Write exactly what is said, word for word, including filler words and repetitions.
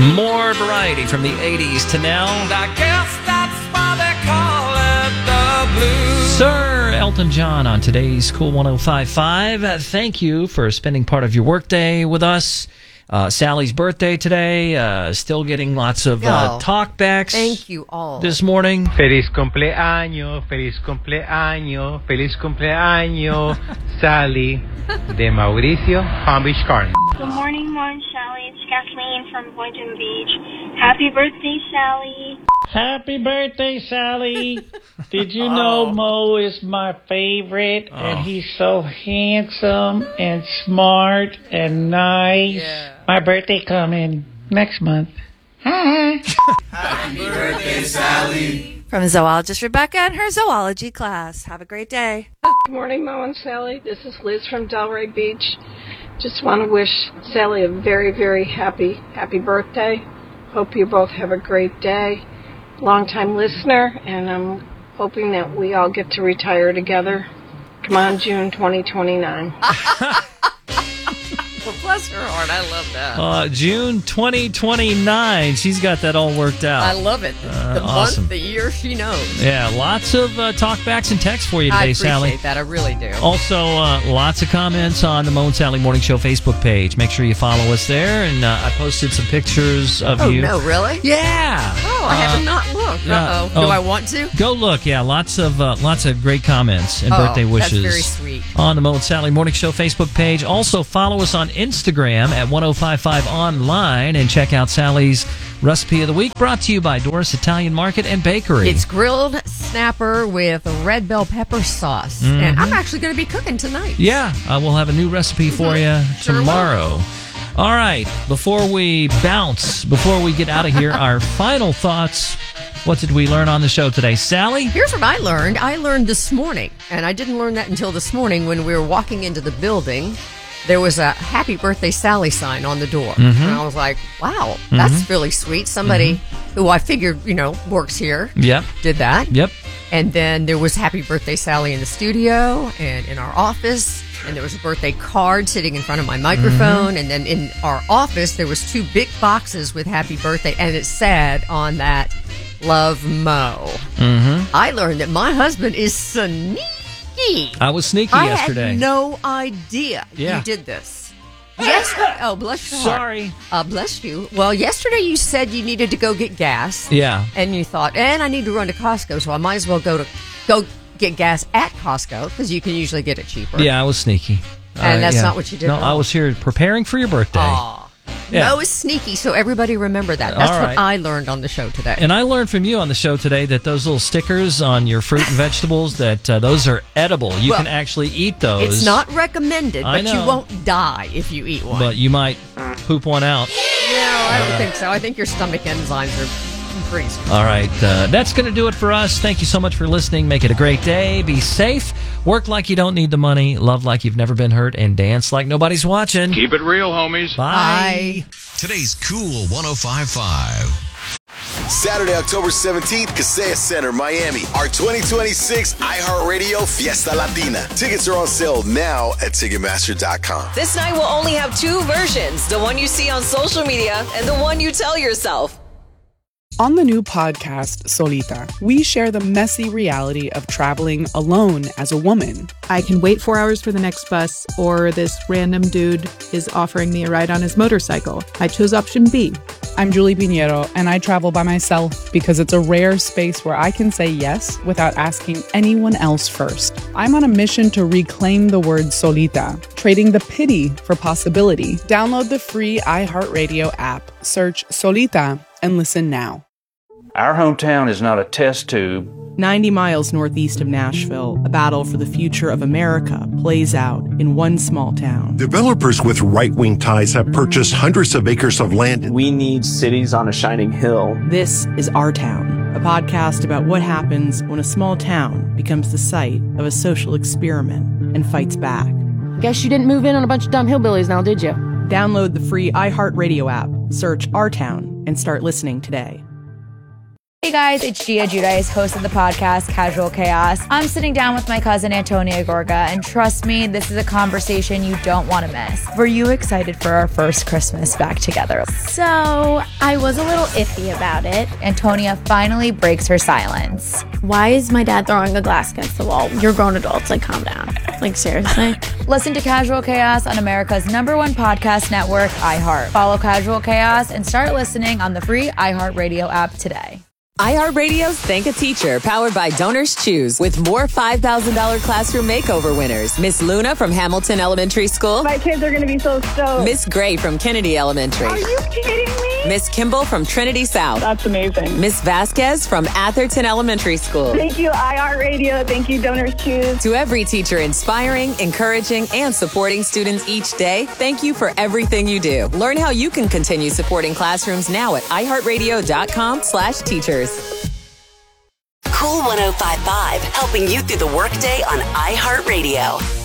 More variety from the eighties to now. I guess that's why they call it the blues. Sir Elton John on today's Cool one oh five point five. Uh, thank you for spending part of your workday with us. Uh, Sally's birthday today. Uh, still getting lots of uh, Oh, talkbacks. Thank you all. This morning. Feliz cumpleaños, feliz cumpleaños, feliz cumpleaños, Sally de Mauricio, Palm Beach Gardens. Good morning, Mom, Sally. It's Kathleen from Boynton Beach. Happy birthday, Sally. Happy birthday, Sally. Did you know Oh. Mo is my favorite? Oh. And he's so handsome and smart and nice. Yeah. My birthday coming next month. Hi. From zoologist Rebecca and her zoology class. Have a great day. Good morning, Mo and Sally. This is Liz from Delray Beach. Just want to wish Sally a very, very happy, happy birthday. Hope you both have a great day. Long-time listener, and I'm hoping that we all get to retire together. Come on, June twenty twenty-nine. Well, bless her heart. I love that. Uh, June twenty twenty-nine. She's got that all worked out. I love it. Uh, the awesome. month, the year, she knows. Yeah, lots of uh, talkbacks and texts for you I today, appreciate Sally. that. I really do. Also, uh, lots of comments on the Mo and Sally Morning Show Facebook page. Make sure you follow us there. And uh, I posted some pictures of Oh, you. no, really? Yeah. Oh, I have not looked. yeah. Uh-oh. Oh. Do I want to? Go look. Yeah, lots of uh, lots of great comments and Oh, birthday that's wishes. very sweet. On the Mo and Sally Morning Show Facebook page. Also, follow us on Instagram at ten fifty-five online and check out Sally's recipe of the week, brought to you by Doris Italian Market and Bakery. It's grilled snapper with red bell pepper sauce. Mm-hmm. And I'm actually going to be cooking tonight. Yeah, uh, we'll have a new recipe for you Sure tomorrow. All right, before we bounce, before we get out of here, our final thoughts. What did we learn on the show today, Sally? Here's what I learned. I learned this morning, and I didn't learn that until this morning when we were walking into the building. There was a Happy Birthday Sally sign on the door. Mm-hmm. And I was like, wow, that's Mhm. really sweet. Somebody Mm-hmm. who I figured, you know, works here Yep. did that. Yep. And then there was Happy Birthday Sally in the studio and in our office. And there was a birthday card sitting in front of my microphone. Mm-hmm. And then in our office, there was two big boxes with Happy Birthday. And it said on that, Love Mo. Mm-hmm. I learned that my husband is sneaky. I was sneaky I yesterday. had no idea Yeah. you did this. Yes. Oh, bless your heart. Sorry. Uh, bless you. Well, yesterday you said you needed to go get gas. Yeah. And you thought, and I need to run to Costco, so I might as well go to go get gas at Costco because you can usually get it cheaper. Yeah, I was sneaky. And Uh, that's yeah. not what you did No, wrong. I was here preparing for your birthday. Aw. Yeah. Mo is sneaky, so everybody remember that. That's All right. what I learned on the show today. And I learned from you on the show today that those little stickers on your fruit and vegetables, that uh, those are edible. You Well, can actually eat those. It's not recommended, I but you know. won't die if you eat one. But you might poop one out. no, I don't think so. I think your stomach enzymes are pretty strong. All right. Uh, that's going to do it for us. Thank you so much for listening. Make it a great day. Be safe. Work like you don't need the money. Love like you've never been hurt. And dance like nobody's watching. Keep it real, homies. Bye. Bye. Today's Cool one oh five point five. Saturday, October seventeenth, Kaseya Center, Miami. Our twenty twenty-six iHeartRadio Fiesta Latina. Tickets are on sale now at Ticketmaster dot com. This night will only have two versions, the one you see on social media and the one you tell yourself. On the new podcast, Solita, we share the messy reality of traveling alone as a woman. I can wait four hours for the next bus, or this random dude is offering me a ride on his motorcycle. I chose option B. I'm Julie Pinheiro, and I travel by myself because it's a rare space where I can say yes without asking anyone else first. I'm on a mission to reclaim the word solita, trading the pity for possibility. Download the free iHeartRadio app, search Solita, and listen now. Our hometown is not a test tube. ninety miles northeast of Nashville, a battle for the future of America plays out in one small town. Developers with right-wing ties have purchased hundreds of acres of land. We need cities on a shining hill. This is Our Town, a podcast about what happens when a small town becomes the site of a social experiment and fights back. Guess you didn't move in on a bunch of dumb hillbillies now, did you? Download the free iHeartRadio app, search Our Town, and start listening today. Hey guys, it's Gia Giudice, host of the podcast Casual Chaos. I'm sitting down with my cousin Antonia Gorga, and trust me, this is a conversation you don't want to miss. Were you excited for our first Christmas back together? So, I was a little iffy about it. Antonia finally breaks her silence. Why is my dad throwing a glass against the wall? You're grown adults, like calm down. Like seriously? Listen to Casual Chaos on America's number one podcast network, iHeart. Follow Casual Chaos and start listening on the free iHeartRadio app today. iHeartRadio's Thank a Teacher, powered by Donors Choose, with more five thousand dollars classroom makeover winners. Miss Luna from Hamilton Elementary School. My kids are going to be so stoked. Miss Gray from Kennedy Elementary. Are you kidding me? Miss Kimball from Trinity South. That's amazing. Miss Vasquez from Atherton Elementary School. Thank you, iHeartRadio. Thank you, Donors Choose. To every teacher inspiring, encouraging, and supporting students each day, thank you for everything you do. Learn how you can continue supporting classrooms now at iHeartRadio.com slash teachers. Cool one oh five point five, helping you through the workday on iHeartRadio.